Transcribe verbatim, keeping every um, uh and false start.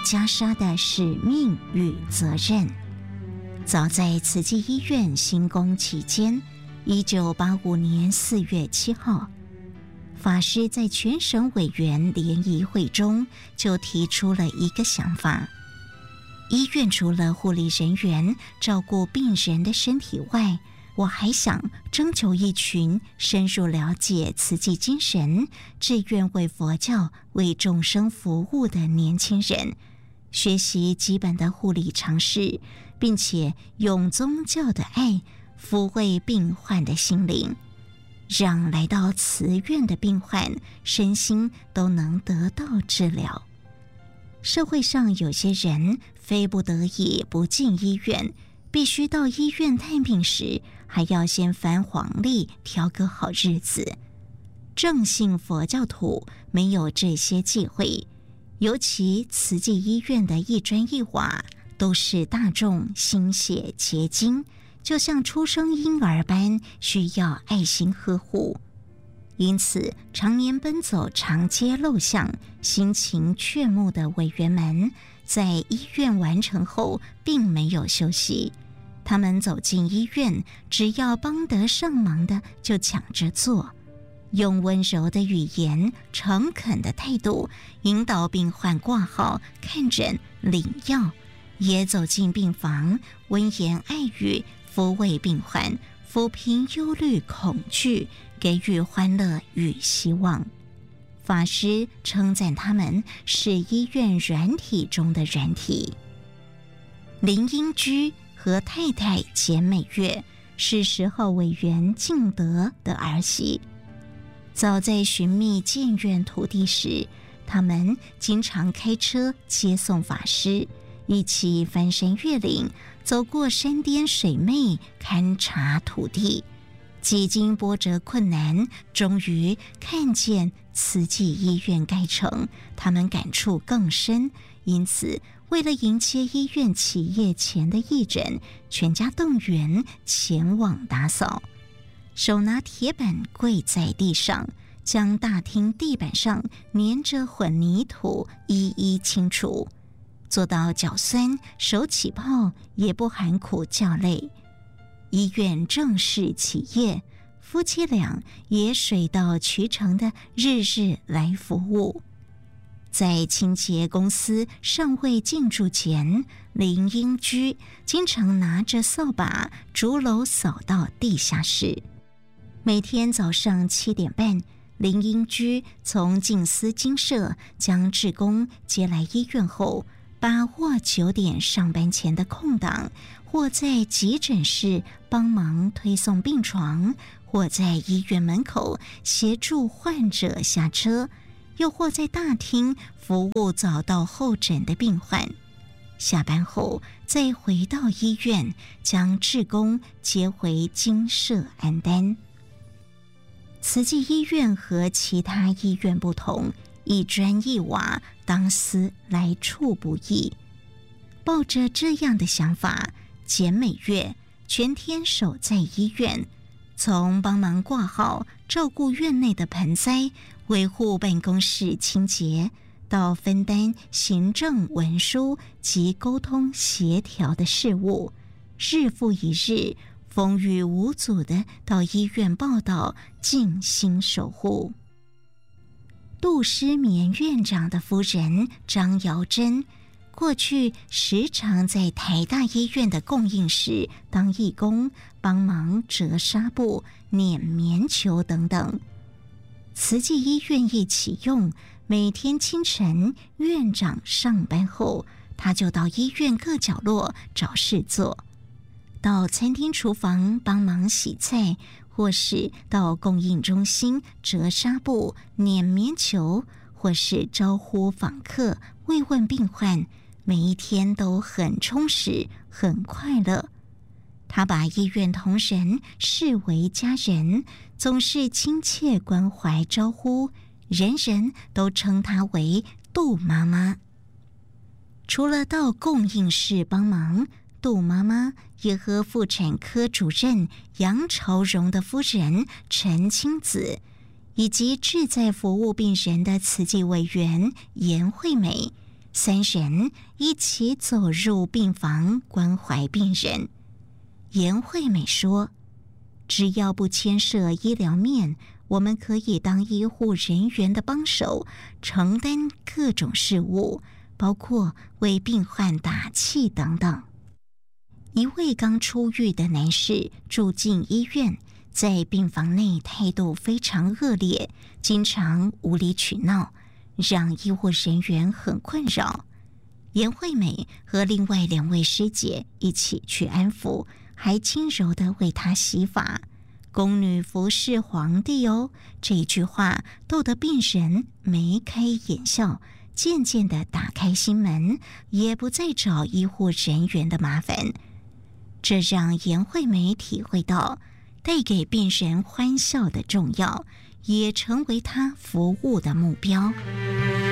袈裟的使命与责任。早在慈济医院兴工期间，一九八五年四月七号，法师在全省委员联谊会中就提出了一个想法：医院除了护理人员照顾病人的身体外，我还想征求一群深入了解慈济精神、志愿为佛教、为众生服务的年轻人，学习基本的护理常识，并且用宗教的爱抚慰病患的心灵，让来到慈院的病患身心都能得到治疗。社会上有些人非不得已不进医院，必须到医院探病时，还要先翻黄历，挑个好日子。正信佛教徒没有这些忌讳，尤其慈济医院的一砖一瓦都是大众心血结晶，就像出生婴儿般需要爱心呵护。因此，常年奔走长街陋巷、心情雀目的委员们，在医院完成后并没有休息。他们走进医院，只要帮得上忙的就抢着做，用温柔的语言、诚恳的态度引导病患挂号、看诊、领药，也走进病房，温言爱语抚慰病患，抚平忧虑恐惧，给予欢乐与希望。法师称赞他们是医院软体中的软体。林英居和太太简美月是十号委员敬德的儿媳。早在寻觅建院土地时，他们经常开车接送法师，一起翻山越岭，走过山巅水湄，勘察土地。几经波折困难，终于看见慈济医院盖成，他们感触更深。因此，为了迎接医院起业前的义诊，全家动员前往打扫，手拿铁板跪在地上，将大厅地板上粘着混凝土一一清除，做到脚酸手起泡，也不含苦叫累。医院正式起业，夫妻俩也水到渠成的日日来服务。在清洁公司尚未进驻前，林英居经常拿着扫把逐楼扫到地下室。每天早上七点半，林英居从静思精舍将志工接来医院后，把握九点上班前的空档，或在急诊室帮忙推送病床，或在医院门口协助患者下车，又或在大厅服务早到候诊的病患。下班后再回到医院，将志工接回精舍安丹。慈济医院和其他医院不同，一砖一瓦当思来处不易。抱着这样的想法，简美月全天守在医院，从帮忙挂号、照顾院内的盆栽、维护办公室清洁，到分担行政文书及沟通协调的事务，日复一日，风雨无阻地到医院报道，尽心守护。杜诗眠院长的夫人张瑶珍，过去时常在台大医院的供应室当义工，帮忙折纱布、捻棉球等等。慈济医院一启用，每天清晨院长上班后，他就到医院各角落找事做，到餐厅厨房帮忙洗菜，或是到供应中心折纱布、捻棉球，或是招呼访客、慰问病患，每一天都很充实、很快乐。他把医院同仁视为家人，总是亲切关怀招呼，人人都称他为杜妈妈。除了到供应室帮忙，杜妈妈也和妇产科主任杨朝荣的夫人陈清子，以及志在服务病人的慈济委员严惠美， 三人一起走入病房关怀病人。颜惠美说，只要不牵涉医疗面，我们可以当医护人员的帮手，承担各种事务，包括为病患打气等等。一位刚出狱的男士住进医院，在病房内态度非常恶劣，经常无理取闹，让医护人员很困扰。颜惠美和另外两位师姐一起去安抚，还轻柔地为他洗发。宫女服侍皇帝哦，这一句话逗得病人眉开眼笑，渐渐地打开心门，也不再找医护人员的麻烦。这让颜惠美体会到带给病人欢笑的重要，也成为她服务的目标。